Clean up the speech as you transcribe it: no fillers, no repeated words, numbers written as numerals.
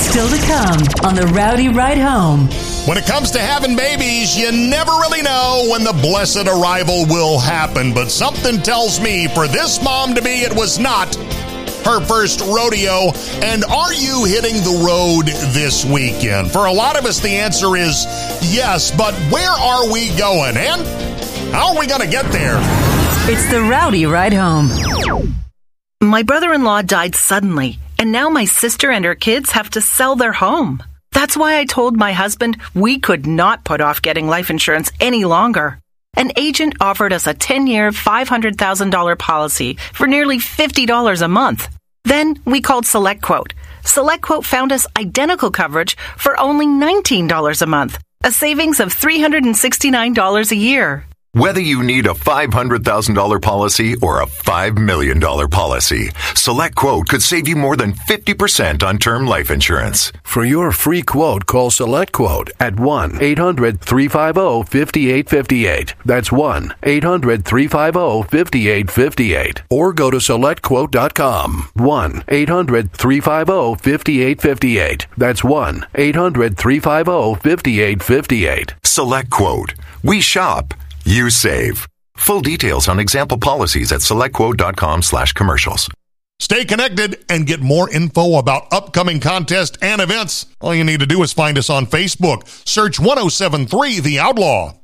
Still to come on the Rowdy Ride Home. When it comes to having babies, you never really know when the blessed arrival will happen. But something tells me for this mom-to-be, it was not her first rodeo. And are you hitting the road this weekend? For a lot of us, the answer is yes. But where are we going? And how are we going to get there? It's the Rowdy Ride Home. My brother-in-law died suddenly, and now my sister and her kids have to sell their home. That's why I told my husband we could not put off getting life insurance any longer. An agent offered us a 10-year, $500,000 policy for nearly $50 a month. Then we called SelectQuote. SelectQuote found us identical coverage for only $19 a month, a savings of $369 a year. Whether you need a $500,000 policy or a $5 million policy, SelectQuote could save you more than 50% on term life insurance. For your free quote, call SelectQuote at 1-800-350-5858. That's 1-800-350-5858. Or go to SelectQuote.com. 1-800-350-5858. That's 1-800-350-5858. SelectQuote. We shop. You save. Full details on example policies at SelectQuote.com/commercials. Stay connected and get more info about upcoming contests and events. All you need to do is find us on Facebook. Search 1073 The Outlaw.